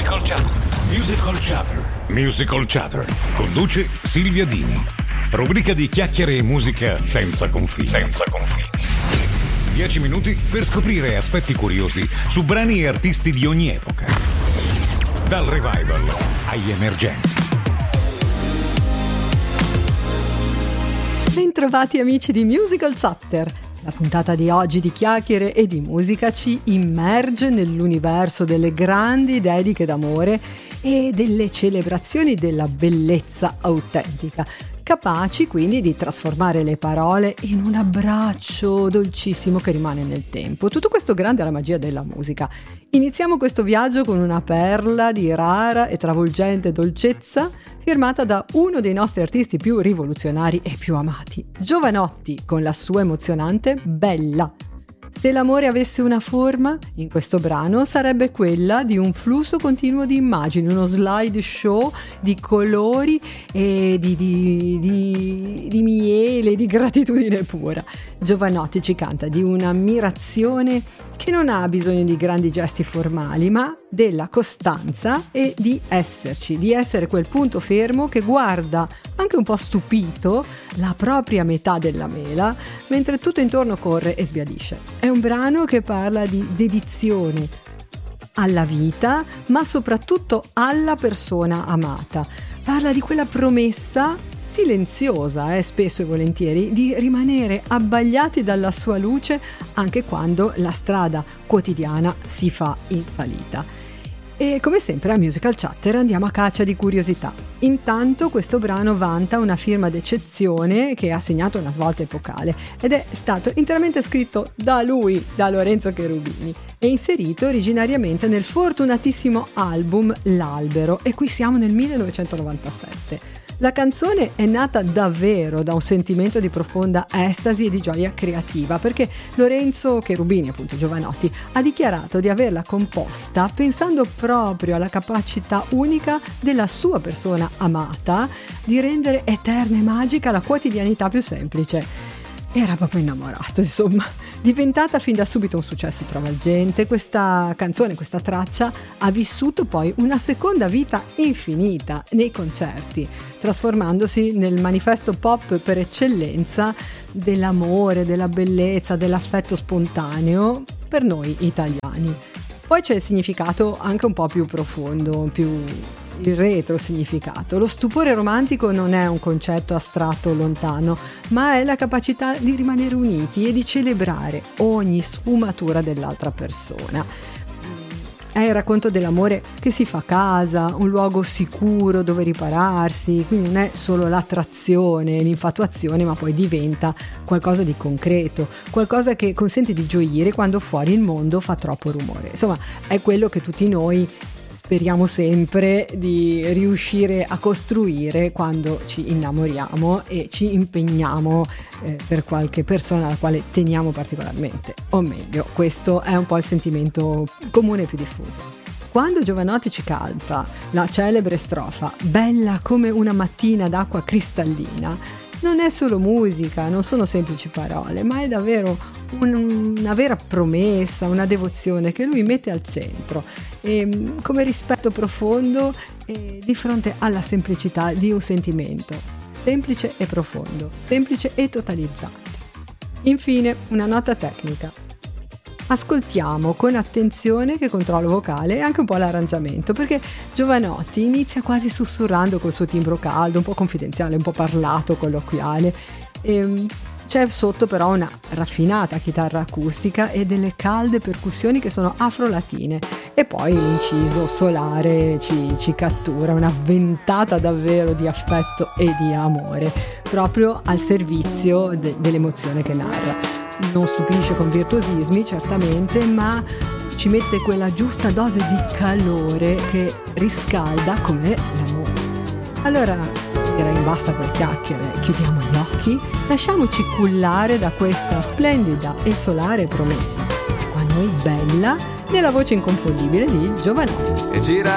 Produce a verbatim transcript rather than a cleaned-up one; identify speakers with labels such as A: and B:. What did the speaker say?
A: Musical Chatter. Musical Chatter. Musical Chatter. Conduce Silvia Dini. Rubrica di chiacchiere e musica senza confini. Senza confini. Dieci minuti per scoprire aspetti curiosi su brani e artisti di ogni epoca. Dal revival agli emergenti.
B: Bentrovati amici di Musical Chatter. La puntata di oggi di chiacchiere e di musica ci immerge nell'universo delle grandi dediche d'amore e delle celebrazioni della bellezza autentica, capaci quindi di trasformare le parole in un abbraccio dolcissimo che rimane nel tempo. Tutto questo grande è la magia della musica. Iniziamo questo viaggio con una perla di rara e travolgente dolcezza firmata da uno dei nostri artisti più rivoluzionari e più amati, Jovanotti, con la sua emozionante Bella. Se l'amore avesse una forma, in questo brano sarebbe quella di un flusso continuo di immagini, uno slide show di colori e di, di, di, di miele, di gratitudine pura. Jovanotti ci canta di un'ammirazione che non ha bisogno di grandi gesti formali, ma della costanza e di esserci, di essere quel punto fermo che guarda anche un po' stupito la propria metà della mela mentre tutto intorno corre e sbiadisce. È un brano che parla di dedizione alla vita, ma soprattutto alla persona amata. Parla di quella promessa silenziosa, eh, spesso e volentieri, di rimanere abbagliati dalla sua luce anche quando la strada quotidiana si fa in salita. E come sempre a Musical Chatter andiamo a caccia di curiosità. Intanto questo brano vanta una firma d'eccezione che ha segnato una svolta epocale ed è stato interamente scritto da lui, da Lorenzo Cherubini, e inserito originariamente nel fortunatissimo album L'Albero, e qui siamo nel millenovecentonovantasette. La canzone è nata davvero da un sentimento di profonda estasi e di gioia creativa, perché Lorenzo Cherubini, appunto Jovanotti, ha dichiarato di averla composta pensando proprio alla capacità unica della sua persona amata di rendere eterna e magica la quotidianità più semplice. Era proprio innamorato, insomma. Diventata fin da subito un successo travolgente, questa canzone, questa traccia ha vissuto poi una seconda vita infinita nei concerti, trasformandosi nel manifesto pop per eccellenza dell'amore, della bellezza, dell'affetto spontaneo per noi italiani. Poi c'è il significato anche un po' più profondo, più il retro significato. Lo stupore romantico non è un concetto astratto o lontano, ma è la capacità di rimanere uniti e di celebrare ogni sfumatura dell'altra persona. È il racconto dell'amore che si fa a casa, un luogo sicuro dove ripararsi, quindi non è solo l'attrazione, l'infatuazione, ma poi diventa qualcosa di concreto, qualcosa che consente di gioire quando fuori il mondo fa troppo rumore. Insomma, è quello che tutti noi speriamo sempre di riuscire a costruire quando ci innamoriamo e ci impegniamo eh, per qualche persona alla quale teniamo particolarmente, o meglio, questo è un po' il sentimento comune e più diffuso. Quando Jovanotti ci canta la celebre strofa "Bella come una mattina d'acqua cristallina", non è solo musica, non sono semplici parole, ma è davvero un, una vera promessa, una devozione che lui mette al centro, e, come rispetto profondo e di fronte alla semplicità di un sentimento, semplice e profondo, semplice e totalizzante. Infine, una nota tecnica. Ascoltiamo con attenzione che controllo vocale e anche un po' l'arrangiamento, perché Jovanotti inizia quasi sussurrando col suo timbro caldo, un po' confidenziale, un po' parlato, colloquiale, e c'è sotto però una raffinata chitarra acustica e delle calde percussioni che sono afrolatine, e poi l'inciso solare ci, ci cattura, una ventata davvero di affetto e di amore, proprio al servizio de- dell'emozione che narra. Non stupisce con virtuosismi, certamente, ma ci mette quella giusta dose di calore che riscalda come l'amore. Allora, direi basta per chiacchiere, chiudiamo gli occhi, lasciamoci cullare da questa splendida e solare promessa. Qua noi Bella, nella voce inconfondibile di Jovanotti.
C: E gira